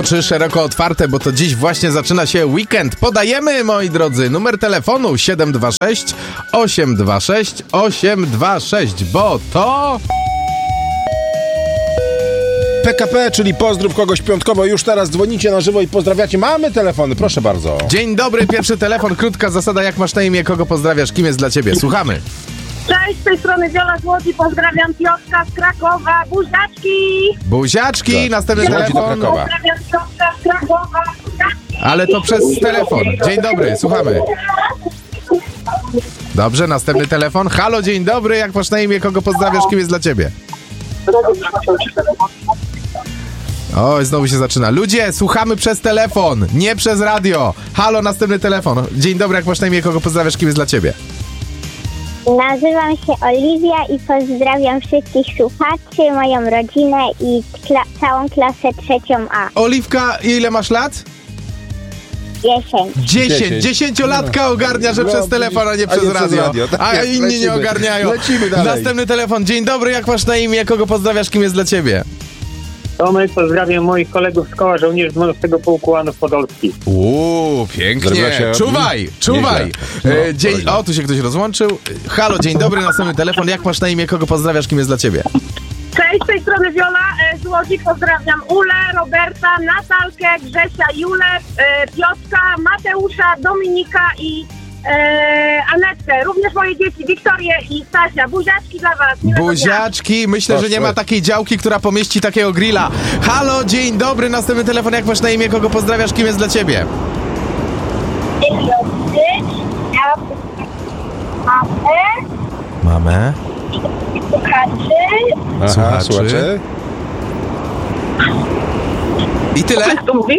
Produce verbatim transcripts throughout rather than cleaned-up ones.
oczy szeroko otwarte, bo to dziś właśnie zaczyna się weekend. Podajemy, moi drodzy, numer telefonu siedem dwa sześć, osiem dwa sześć, osiem dwa sześć, bo to... P K P, czyli pozdrów kogoś piątkowo. Już teraz dzwonicie na żywo i pozdrawiacie. Mamy telefony, proszę bardzo. Dzień dobry, pierwszy telefon, krótka zasada, jak masz na imię, kogo pozdrawiasz, kim jest dla ciebie? Słuchamy. Cześć, z tej strony Wiola z Łodzi, pozdrawiam Piotrka z Krakowa, buziaczki! Buziaczki, Tak. następny Z Łodzi do telefon. Krakowa. Pozdrawiam Piotrka z Krakowa, buziaczki! Ale to przez telefon. Dzień dobry, słuchamy. Dobrze, następny telefon. Halo, dzień dobry, jak masz na imię, kogo pozdrawiasz, kim jest dla ciebie? Oj, znowu się zaczyna. Ludzie, słuchamy przez telefon, nie przez radio. Halo, następny telefon. Dzień dobry, jak masz na imię, kogo pozdrawiasz, kim jest dla ciebie? Nazywam się Oliwia i pozdrawiam wszystkich słuchaczy, moją rodzinę i kla- całą klasę trzecią A. Oliwka, ile masz lat? Dziesięć. Dziesięć. Dziesięć. Dziesięciolatka ogarnia, że No, przez telefon, a nie a przez nie przez radio. radio. Tak A jest, inni lecimy. nie ogarniają. Lecimy dalej. Następny telefon. Dzień dobry, jak masz na imię, kogo pozdrawiasz, kim jest dla ciebie? Tomek, pozdrawiam moich kolegów z Koła Żołnierzy dwunastego Pułku Anów Podolskich. Uuu, pięknie. Zrobiła się- Czuwaj, czuwaj. Nieźle. E, dzień... O, tu się ktoś rozłączył. Halo, dzień dobry, następny telefon. Jak masz na imię, kogo pozdrawiasz, kim jest dla ciebie? Cześć, z tej strony Wiola e, z Łodzi, pozdrawiam Ulę, Roberta, Natalkę, Grzesia, Julę, e, Piotrka, Mateusza, Dominika i e, Anetkę. Również moje dzieci, Wiktorię i Stasia. Buziaczki dla was. Miłego dnia. Buziaczki, myślę, że nie ma Poszły. takiej działki, która pomieści takiego grilla. Halo, dzień dobry, następny telefon. Jak masz na imię, kogo pozdrawiasz, kim jest dla ciebie? Mamę, Mamę. słuchaczy, Aha, Słuchaczy. słuchacze. I tyle? Kto mówi?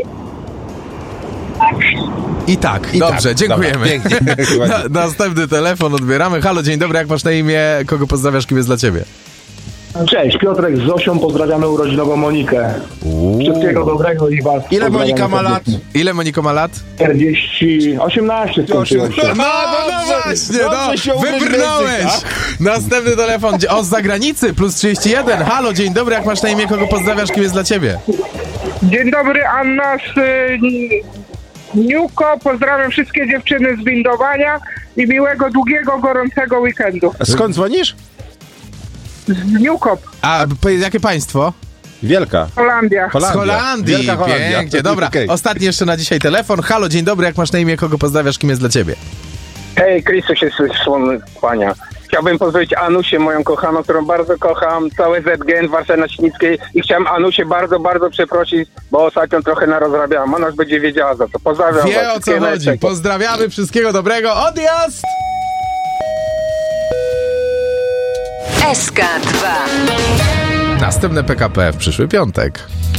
I tak, I dobrze, tak. dziękujemy. Dobra, pięknie. Na, następny telefon odbieramy. Halo, dzień dobry, jak masz na imię, kogo pozdrawiasz, kim jest dla ciebie? Cześć, Piotrek z Zosią, pozdrawiamy urodzinową Monikę. Wszystkiego dobrego i was. Ile pozdrawiamy Monika ma lat? serdecznie. Ile Monika ma lat? czterdzieści, osiemnaście skończyło się. No, no dobrze, właśnie, dobrze no, się ugryźć wybrnąłeś. w język, Następny telefon, o, z zagranicy, plus trzydzieści jeden. Halo, dzień dobry, jak masz na imię, kogo pozdrawiasz, kim jest dla ciebie? Dzień dobry, Anna z y, Niuko. Pozdrawiam wszystkie dziewczyny z windowania i miłego, długiego, gorącego weekendu. A skąd dzwonisz? Z Niukop, A, po- jakie państwo? Wielka. Holandia. Z Holandia. Holandii, Wielka Holandia. pięknie, dobra. Okej. Ostatni jeszcze na dzisiaj telefon. Halo, dzień dobry, jak masz na imię, kogo pozdrawiasz, kim jest dla ciebie? Hej, Krzysztof się słony kłania. Chciałbym pozdrowić Anusię, moją kochaną, którą bardzo kocham, całe Z G N w Warszawie-na-Świnickiej i chciałem Anusię bardzo, bardzo przeprosić, bo ostatnio trochę narozrabiałam. Ona już będzie wiedziała za to. Pozdrawiam Wie was. o co Wszystkiego chodzi. najlepszego. Pozdrawiamy, wszystkiego dobrego. Odjazd! S K dwa. Następne P K P w przyszły piątek.